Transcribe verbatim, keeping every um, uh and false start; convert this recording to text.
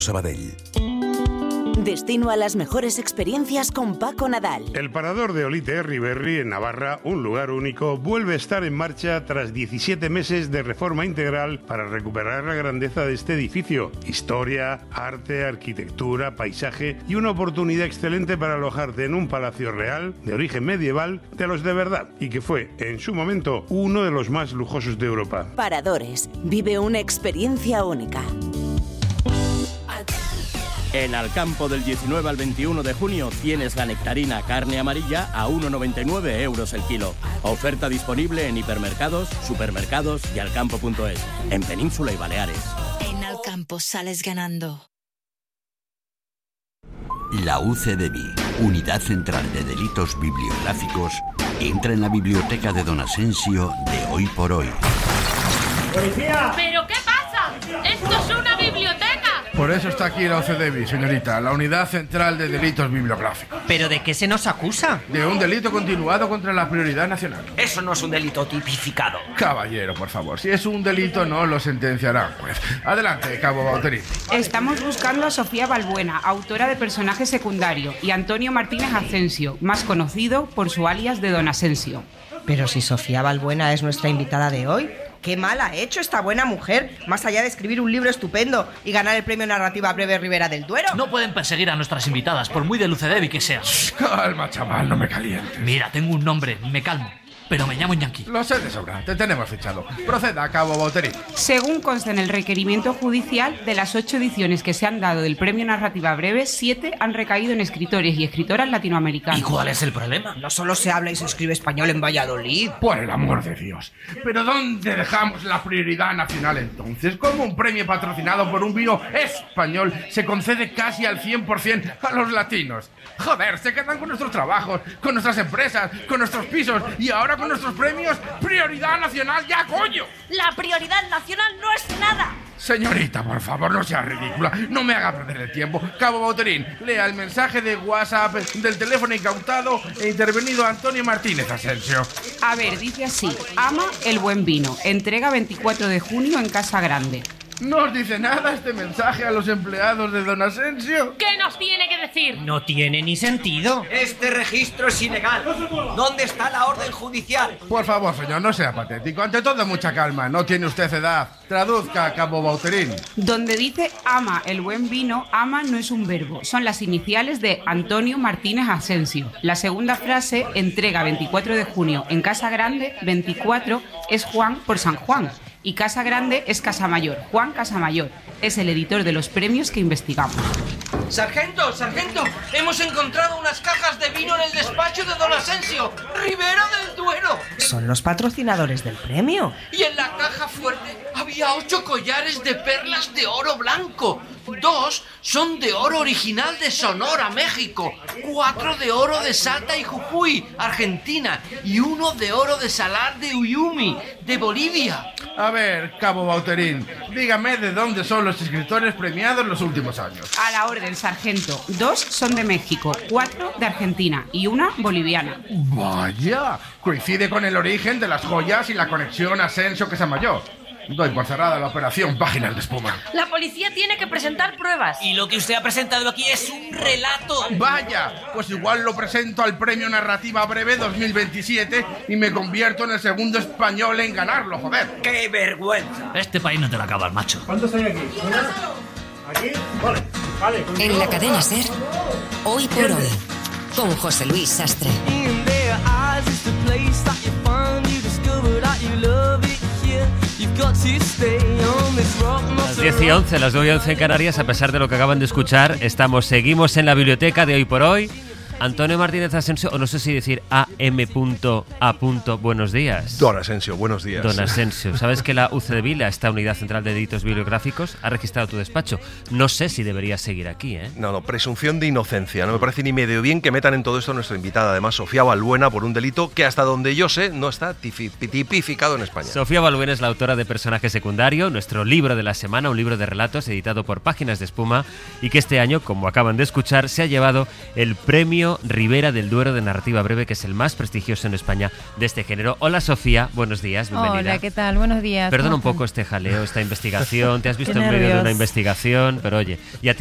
Sabadell. Destino a las mejores experiencias con Paco Nadal. El Parador de Olite Erriberri, en Navarra, un lugar único, vuelve a estar en marcha tras diecisiete meses de reforma integral para recuperar la grandeza de este edificio. Historia, arte, arquitectura, paisaje y una oportunidad excelente para alojarte en un palacio real de origen medieval de los de verdad y que fue, en su momento, uno de los más lujosos de Europa. Paradores. Vive una experiencia única. En Alcampo, del diecinueve al veintiuno de junio, tienes la nectarina carne amarilla a uno noventa y nueve euros el kilo. Oferta disponible en hipermercados, supermercados y alcampo punto es, en Península y Baleares. En Alcampo sales ganando. La U C D B I, Unidad Central de Delitos Bibliográficos, entra en la biblioteca de Don Asensio de Hoy por Hoy. ¡Policía! ¿Pero qué pasa? ¡Esto es una biblioteca! Por eso está aquí la U C D B I, señorita, la Unidad Central de Delitos Bibliográficos. ¿Pero de qué se nos acusa? De un delito continuado contra la prioridad nacional. Eso no es un delito tipificado. Caballero, por favor, si es un delito no lo sentenciarán, pues. Adelante, Cabo Bauterín. Estamos buscando a Sofía Balbuena, autora de Personaje Secundario, y Antonio Martínez Asensio, más conocido por su alias de Don Asensio. Pero si Sofía Balbuena es nuestra invitada de hoy, ¿qué mal ha hecho esta buena mujer, más allá de escribir un libro estupendo y ganar el premio Narrativa Breve Ribera del Duero? No pueden perseguir a nuestras invitadas, por muy de Lucedevi que sea. Calma, chaval, no me calientes. Mira, tengo un nombre, me calmo, pero me llamo Iñaki. Lo sé de sobra, te tenemos fichado. Proceda, Cabo Bauterín. Según consta en el requerimiento judicial, de las ocho ediciones que se han dado del premio Narrativa Breve, siete han recaído en escritores y escritoras latinoamericanos. ¿Y cuál es el problema? No solo se habla y se escribe español en Valladolid. Por el amor de Dios. ¿Pero dónde dejamos la prioridad nacional entonces? ¿Cómo un premio patrocinado por un vino español se concede casi al cien por ciento a los latinos? Joder, se quedan con nuestros trabajos, con nuestras empresas, con nuestros pisos y ahora con nuestros premios. ¡Prioridad nacional ya, coño! La prioridad nacional no es nada. Señorita, por favor, no sea ridícula. No me haga perder el tiempo. Cabo Bauterín, lea el mensaje de WhatsApp del teléfono incautado e intervenido Antonio Martínez Asensio. A ver, dice así: ama el buen vino. Entrega veinticuatro de junio en Casa Grande. ¿No os dice nada este mensaje a los empleados de Don Asensio? ¿Qué nos tiene que decir? No tiene ni sentido. Este registro es ilegal. ¿Dónde está la orden judicial? Por favor, señor, no sea patético. Ante todo, mucha calma. No tiene usted edad. Traduzca, Cabo Bauterín. Donde dice ama el buen vino, ama no es un verbo. Son las iniciales de Antonio Martínez Asensio. La segunda frase, entrega veinticuatro de junio en Casa Grande, veinticuatro es Juan por San Juan. Y Casa Grande es Casa Mayor. Juan Casamayor es el editor de los premios que investigamos. ¡Sargento, sargento! Hemos encontrado unas cajas de vino en el despacho de Don Asensio, Ribera del Duero. Son los patrocinadores del premio. Y en la caja fuerte había ocho collares de perlas de oro blanco. Dos son de oro original de Sonora, México. Cuatro de oro de Salta y Jujuy, Argentina. Y uno de oro de Salar de Uyuni, de Bolivia. A ver, Cabo Bauterín, dígame de dónde son los escritores premiados los últimos años. A la orden, sargento. Dos son de México, cuatro de Argentina y una boliviana. Vaya, coincide con el origen de las joyas y la conexión Asensio-Casamayor. Doy por cerrada la operación Páginas de Espuma. La policía tiene que presentar pruebas. Y lo que usted ha presentado aquí es un relato. Vaya, pues igual lo presento al Premio Narrativa Breve dos mil veintisiete y me convierto en el segundo español en ganarlo, joder. ¡Qué vergüenza! Este país no te lo acaba el macho. ¿Cuántos hay aquí? ¿Aquí? Vale, vale. En la cadena SER, Hoy por Hoy, con José Luis Sastre. Las diez y once, las nueve y once en Canarias, a pesar de lo que acaban de escuchar, estamos, seguimos en la biblioteca de Hoy por Hoy. Antonio Martínez Asensio, o no sé si decir A M A. Buenos días. Don Asensio, buenos días. Don Asensio, ¿sabes que la U C D B I, esta Unidad Central de Delitos Bibliográficos, ha registrado tu despacho? No sé si deberías seguir aquí, ¿eh? No, no, presunción de inocencia. No me parece ni medio bien que metan en todo esto a nuestra invitada, además, Sofía Balbuena, por un delito que hasta donde yo sé no está tipificado en España. Sofía Balbuena es la autora de Personaje Secundario, nuestro libro de la semana, un libro de relatos editado por Páginas de Espuma y que este año, como acaban de escuchar, se ha llevado el premio Premio Ribera del Duero de Narrativa Breve, que es el más prestigioso en España de este género. Hola Sofía, buenos días, bienvenida. Hola, ¿qué tal? Buenos días. Perdona un poco este jaleo, esta investigación, te has visto Qué en medio de nervios. una investigación, pero oye, ya